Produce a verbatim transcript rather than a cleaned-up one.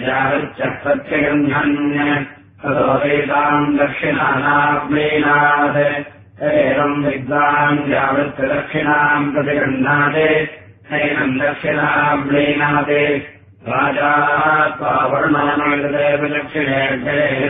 यावच्चप्रत्यगृह्णन् ततो वेदाम् दक्षिणानाप्लीनात् एवम् विद्वान् यावच्च प्रतिगृह्णाते नैनम् दक्षिणाप्लीनाते राजा त्वा वर्णानादेव दक्षिणे